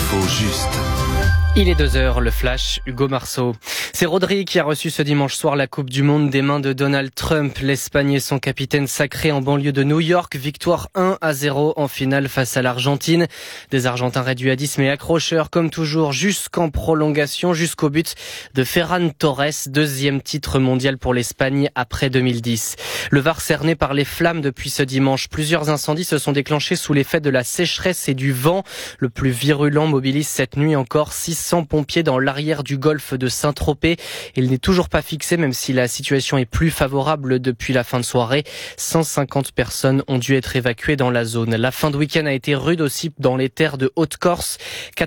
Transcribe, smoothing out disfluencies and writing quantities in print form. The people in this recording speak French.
L'info juste. Il est 2h, le flash, Hugo Marceau. C'est Rodri qui a reçu ce dimanche soir la Coupe du Monde des mains de Donald Trump. L'Espagne et son capitaine sacré en banlieue de New York. Victoire 1-0 en finale face à l'Argentine. Des Argentins réduits à 10 mais accrocheurs comme toujours jusqu'en prolongation, jusqu'au but de Ferran Torres. Deuxième titre mondial pour l'Espagne après 2010. Le Var cerné par les flammes depuis ce dimanche. Plusieurs incendies se sont déclenchés sous l'effet de la sécheresse et du vent. Le plus virulent mobilise cette nuit encore 600 pompiers dans l'arrière du golfe de Saint-Tropez. Il n'est toujours pas fixé, même si la situation est plus favorable depuis la fin de soirée. 150 personnes ont dû être évacuées dans la zone. La fin de week-end a été rude aussi dans les terres de Haute-Corse.